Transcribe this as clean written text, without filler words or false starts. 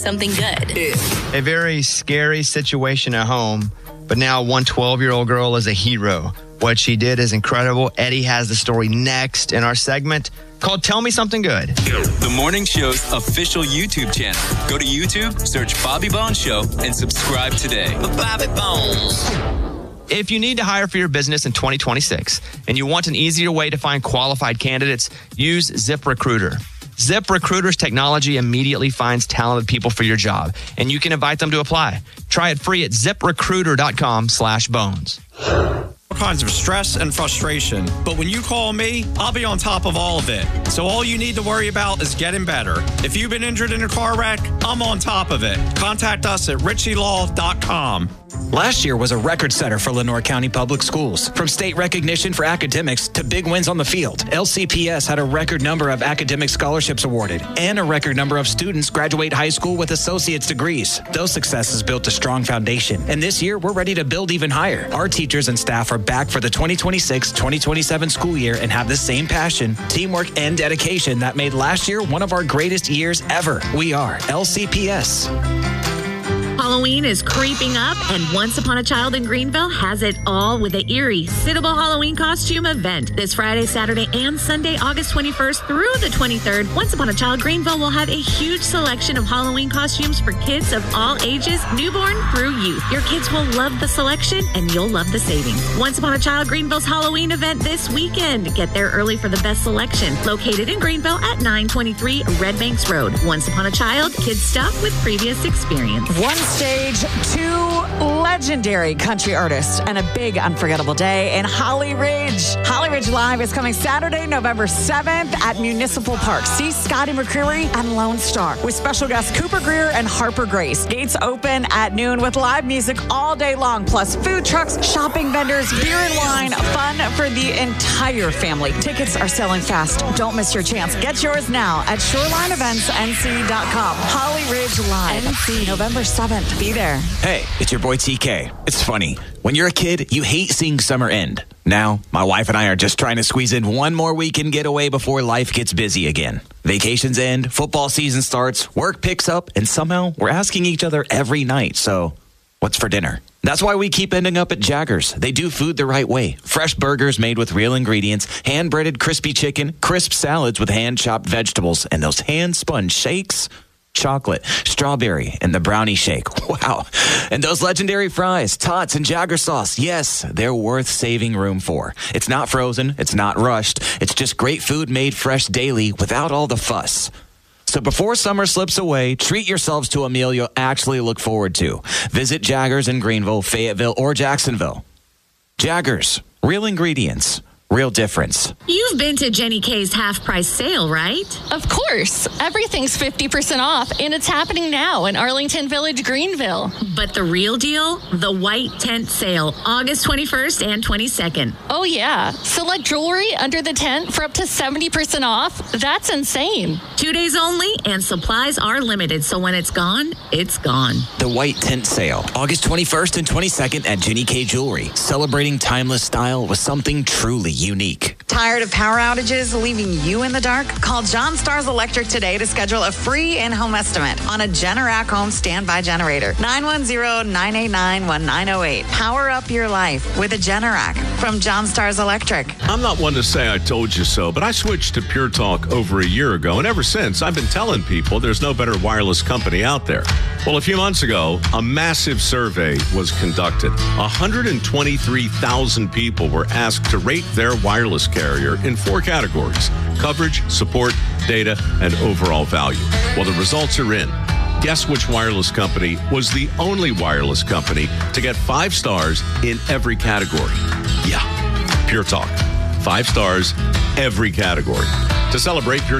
something good. A very scary situation at home, but now one 12-year-old girl is a hero. What she did is incredible. Eddie has the story next in our segment called Tell Me Something Good. The Morning Show's official YouTube channel. Go to YouTube, search Bobby Bones Show, and subscribe today. Bobby Bones. If you need to hire for your business in 2026 and you want an easier way to find qualified candidates, use ZipRecruiter. ZipRecruiter's technology immediately finds talented people for your job, and you can invite them to apply. Try it free at ZipRecruiter.com/bones. All kinds of stress and frustration. But when you call me, I'll be on top of all of it. So all you need to worry about is getting better. If you've been injured in a car wreck, I'm on top of it. Contact us at richielaw.com. Last year was a record setter for Lenoir County Public Schools. From state recognition for academics to big wins on the field, LCPS had a record number of academic scholarships awarded and a record number of students graduate high school with associate's degrees. Those successes built a strong foundation, and this year we're ready to build even higher. Our teachers and staff are back for the 2026-2027 school year and have the same passion, teamwork, and dedication that made last year one of our greatest years ever. We are LCPS. Halloween is creeping up, and Once Upon a Child in Greenville has it all with the Irresistible Halloween Costume Event. This Friday, Saturday, and Sunday, August 21st through the 23rd, Once Upon a Child Greenville will have a huge selection of Halloween costumes for kids of all ages, newborn through youth. Your kids will love the selection, and you'll love the savings. Once Upon a Child Greenville's Halloween event this weekend. Get there early for the best selection. Located in Greenville at 923 Red Banks Road. Once Upon a Child, kids stuff with previous experience. One stage, two legendary country artists, and a big unforgettable day in Holly Ridge. Holly Ridge Live is coming Saturday, November 7th at Municipal Park. See Scotty McCreery and Lone Star with special guests Cooper Greer and Harper Grace. Gates open at noon with live music all day long, plus food trucks, shopping vendors, beer and wine, fun for the entire family. Tickets are selling fast. Don't miss your chance. Get yours now at ShorelineEventsNC.com. Holly Ridge Live, NC, November 7th. Be there. Hey, it's your boy TK. It's funny. When you're a kid, you hate seeing summer end. Now, my wife and I are just trying to squeeze in one more weekend getaway before life gets busy again. Vacations end, football season starts, work picks up, and somehow we're asking each other every night, so what's for dinner? That's why we keep ending up at Jaggers. They do food the right way. Fresh burgers made with real ingredients, hand-breaded crispy chicken, crisp salads with hand-chopped vegetables, and those hand-spun shakes. Chocolate, strawberry, and the brownie shake. Wow. And those legendary fries, tots, and Jagger sauce. Yes, they're worth saving room for. It's not frozen. It's not rushed. It's just great food made fresh daily without all the fuss. So before summer slips away, treat yourselves to a meal you'll actually look forward to. Visit Jaggers in Greenville, Fayetteville, or Jacksonville. Jaggers, real ingredients. Real difference. You've been to Jenny K's half-price sale, right? Of course. Everything's 50% off, and it's happening now in Arlington Village, Greenville. But the real deal? The White Tent Sale, August 21st and 22nd. Oh, yeah. Select jewelry under the tent for up to 70% off. That's insane. 2 days only, and supplies are limited, so when it's gone, it's gone. The White Tent Sale, August 21st and 22nd at Jenny K Jewelry. Celebrating timeless style with something truly unique. Tired of power outages leaving you in the dark? Call John Stars Electric today to schedule a free in-home estimate on a Generac home standby generator. 910-989-1908. Power up your life with a Generac from John Stars Electric. I'm not one to say I told you so, but I switched to Pure Talk over a year ago, and ever since, I've been telling people there's no better wireless company out there. Well, a few months ago, a massive survey was conducted. 123,000 people were asked to rate their wireless carrier in 4 categories: coverage, support, data, and overall value. Well, the results are in. Guess which wireless company was the only wireless company to get 5 stars in every category? Yeah, Pure Talk. 5 stars, every category. To celebrate Pure